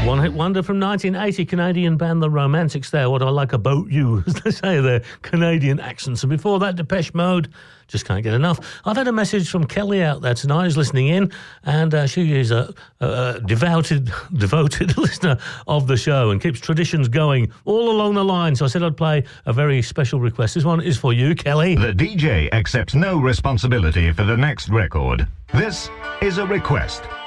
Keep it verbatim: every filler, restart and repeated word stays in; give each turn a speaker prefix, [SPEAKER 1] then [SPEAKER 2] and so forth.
[SPEAKER 1] One-hit wonder from nineteen eighty, Canadian band The Romantics there. What I like about you, as they say, their Canadian accents. And before that, Depeche Mode, Just Can't Get Enough. I've had a message from Kelly out there tonight who's listening in, and uh, she is a, a devoted, devoted listener of the show and keeps traditions going all along the line. So I said I'd play a very special request. This one is for you, Kelly.
[SPEAKER 2] The D J accepts no responsibility for the next record. This is a request.